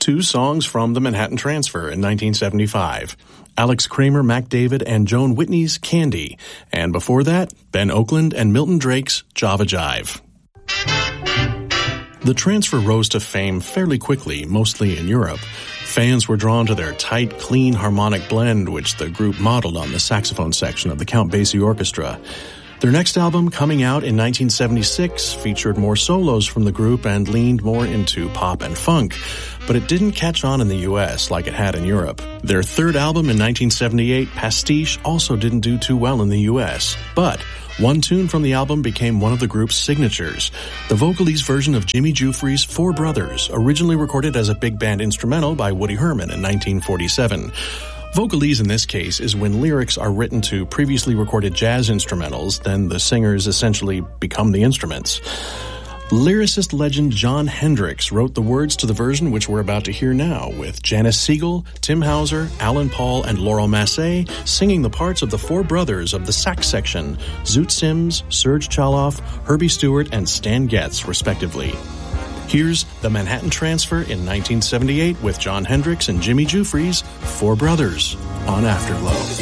two songs from the Manhattan Transfer in 1975. Alex Kramer, Mac David, and Joan Whitney's Candy. And before that, Ben Oakland and Milton Drake's Java Jive. The Transfer rose to fame fairly quickly, mostly in Europe. Fans were drawn to their tight, clean harmonic blend, which the group modeled on the saxophone section of the Count Basie Orchestra. Their next album, coming out in 1976, featured more solos from the group and leaned more into pop and funk, but it didn't catch on in the U.S. like it had in Europe. Their third album in 1978, Pastiche, also didn't do too well in the U.S., but one tune from the album became one of the group's signatures, the Vocalese version of Jimmy Giuffre's Four Brothers, originally recorded as a big band instrumental by Woody Herman in 1947. Vocalese in this case is when lyrics are written to previously recorded jazz instrumentals, then the singers essentially become the instruments. Lyricist legend Jon Hendricks wrote the words to the version which we're about to hear now, with Janice Siegel, Tim Hauser, Alan Paul, and Laurel Massey singing the parts of the four brothers of the sax section, Zoot Sims, Serge Chaloff, Herbie Stewart, and Stan Getz, respectively. Here's the Manhattan Transfer in 1978 with Jon Hendricks and Jimmy Giuffre's Four Brothers on Afterglow.